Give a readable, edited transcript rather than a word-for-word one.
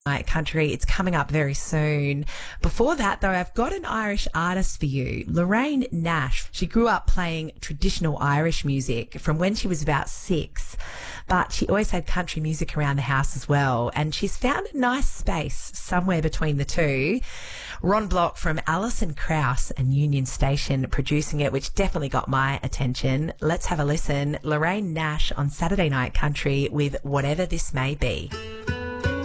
Night Country. It's coming up very soon. Before that, though, I've got an Irish artist for you, Lorraine Nash. She grew up playing traditional Irish music from when she was about 6, but she always had country music around the house as well, and she's found a nice space somewhere between the two. Ron Block from Alison Krauss and Union Station producing it, which definitely got my attention. Let's have a listen. Lorraine Nash on Saturday Night Country with Whatever This May Be.